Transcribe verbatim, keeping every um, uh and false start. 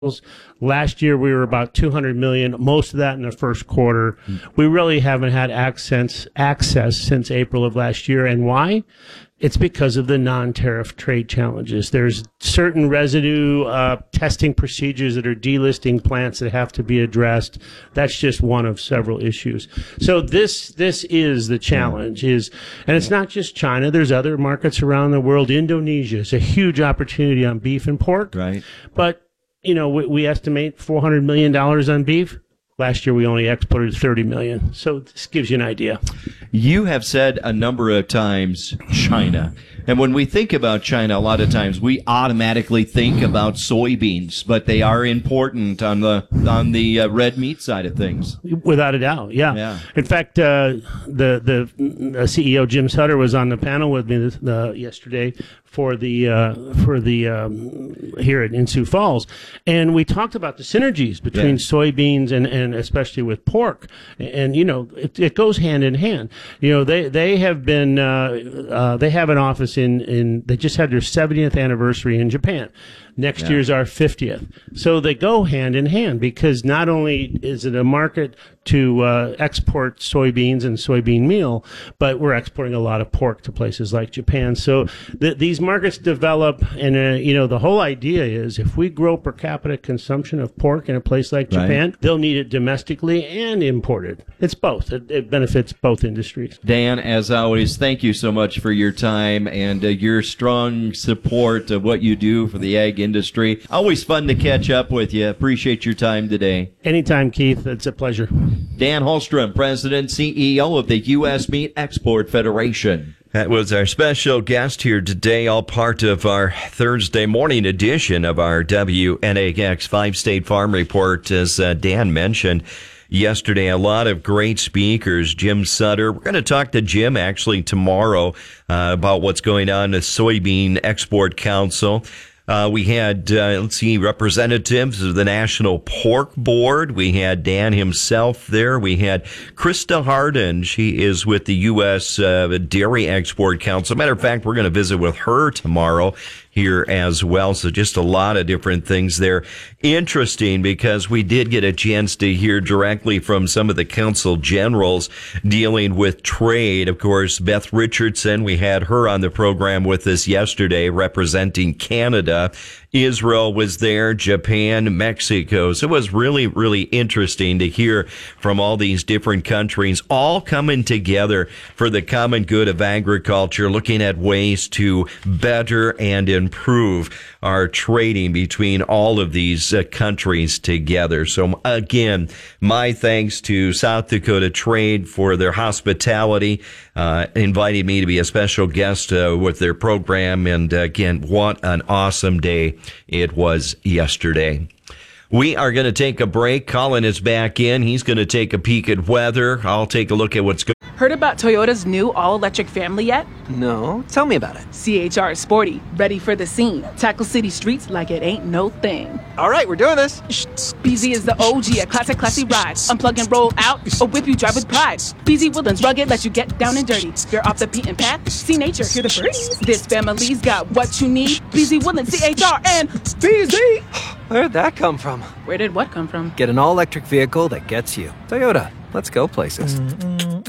Last year, we were about two hundred million dollars, most of that in the first quarter. We really haven't had access, access since April of last year. And why? It's because of the non-tariff trade challenges. There's certain residue uh, testing procedures that are delisting plants that have to be addressed. That's just one of several issues. So this this is the challenge. Is and it's not just China. There's other markets around the world. Indonesia is a huge opportunity on beef and pork. Right. But you know, we, we estimate four hundred million dollars on beef. Last year, we only exported thirty million dollars. So this gives you an idea. You have said a number of times China. And when we think about China, a lot of times we automatically think about soybeans, but they are important on the on the uh, red meat side of things. Without a doubt, yeah. yeah. In fact, uh, the the C E O Jim Sutter was on the panel with me this, uh, yesterday for the uh, for the um, here at in Sioux Falls, and we talked about the synergies between yeah. soybeans and, and especially with pork, and you know it, it goes hand in hand. You know they they have been uh, uh, they have an office in in they just had their seventieth anniversary in Japan. Next yeah. year's our fiftieth. So they go hand in hand because not only is it a market to uh, export soybeans and soybean meal, but we're exporting a lot of pork to places like Japan. So th- these markets develop, and uh, you know the whole idea is if we grow per capita consumption of pork in a place like Japan, right. they'll need it domestically and imported. It's both. It, it benefits both industries. Dan, as always, thank you so much for your time and uh, your strong support of what you do for the ag industry. Always fun to catch up with you. Appreciate your time today. Anytime, Keith. It's a pleasure. Dan Holstrom, President, C E O of the U S Meat Export Federation. That was our special guest here today, all part of our Thursday morning edition of our W N A X five-State Farm Report. As uh, Dan mentioned yesterday, a lot of great speakers. Jim Sutter. We're going to talk to Jim actually tomorrow uh, about what's going on in the Soybean Export Council. Uh, we had, uh, let's see, representatives of the National Pork Board. We had Dan himself there. We had Krista Harden. She is with the U S Uh, Dairy Export Council. Matter of fact, we're going to visit with her tomorrow here as well. So just a lot of different things there. Interesting because we did get a chance to hear directly from some of the council generals dealing with trade. Of course, Beth Richardson, we had her on the program with us yesterday representing Canada. Israel was there, Japan, Mexico. So it was really, really interesting to hear from all these different countries all coming together for the common good of agriculture, looking at ways to better and improve our trading between all of these uh, countries together. So again, my thanks to South Dakota Trade for their hospitality, uh, inviting me to be a special guest uh, with their program. And uh, again, what an awesome day it was yesterday. We are going to take a break. Colin is back in. He's going to take a peek at weather. I'll take a look at what's going on. Heard about Toyota's new all-electric family yet? No. Tell me about it. C H R is sporty, ready for the scene. Tackle city streets like it ain't no thing. All right, we're doing this. B Z is the O G, a classic, classy ride. Unplug and roll out, or whip you drive with pride. B Z Woodlands rugged, let you get down and dirty. You're off the beaten path, see nature, hear the birds. This family's got what you need. B Z Woodlands, C H R, and B Z. Where'd that come from? Where did what come from? Get an all-electric vehicle that gets you. Toyota, let's go places. Mm-mm.